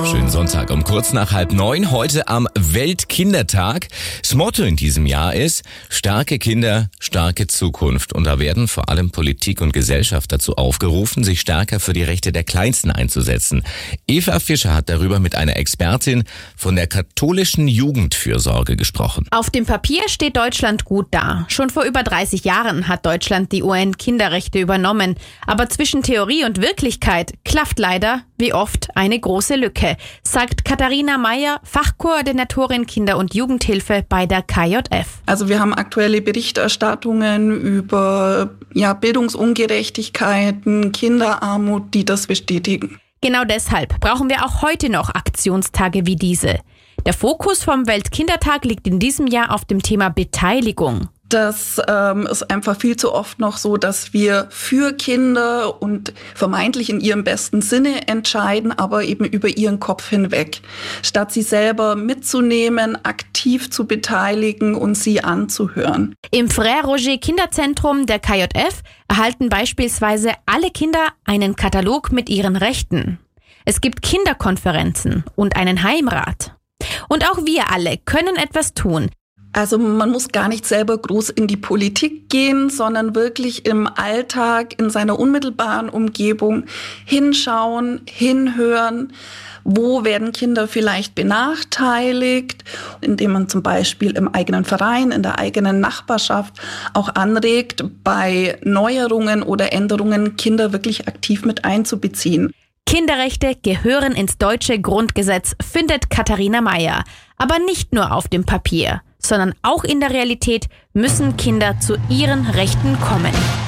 Schönen Sonntag um kurz nach 8:30, heute am Weltkindertag. Das Motto in diesem Jahr ist: starke Kinder, starke Zukunft. Und da werden vor allem Politik und Gesellschaft dazu aufgerufen, sich stärker für die Rechte der Kleinsten einzusetzen. Eva Fischer hat darüber mit einer Expertin von der katholischen Jugendfürsorge gesprochen. Auf dem Papier steht Deutschland gut da. Schon vor über 30 Jahren hat Deutschland die UN-Kinderrechte übernommen. Aber zwischen Theorie und Wirklichkeit klafft leider, wie oft, eine große Lücke, sagt Katharina Meyer, Fachkoordinatorin Kinder- und Jugendhilfe bei der KJF. Also wir haben aktuelle Berichterstattungen über Bildungsungerechtigkeiten, Kinderarmut, die das bestätigen. Genau deshalb brauchen wir auch heute noch Aktionstage wie diese. Der Fokus vom Weltkindertag liegt in diesem Jahr auf dem Thema Beteiligung. Das ist einfach viel zu oft noch so, dass wir für Kinder und vermeintlich in ihrem besten Sinne entscheiden, aber eben über ihren Kopf hinweg. Statt sie selber mitzunehmen, aktiv zu beteiligen und sie anzuhören. Im Frère Roger Kinderzentrum der KJF erhalten beispielsweise alle Kinder einen Katalog mit ihren Rechten. Es gibt Kinderkonferenzen und einen Heimrat. Und auch wir alle können etwas tun. Also man muss gar nicht selber groß in die Politik gehen, sondern wirklich im Alltag, in seiner unmittelbaren Umgebung hinschauen, hinhören. Wo werden Kinder vielleicht benachteiligt, indem man zum Beispiel im eigenen Verein, in der eigenen Nachbarschaft auch anregt, bei Neuerungen oder Änderungen Kinder wirklich aktiv mit einzubeziehen. Kinderrechte gehören ins deutsche Grundgesetz, findet Katharina Meyer. Aber nicht nur auf dem Papier, sondern auch in der Realität müssen Kinder zu ihren Rechten kommen.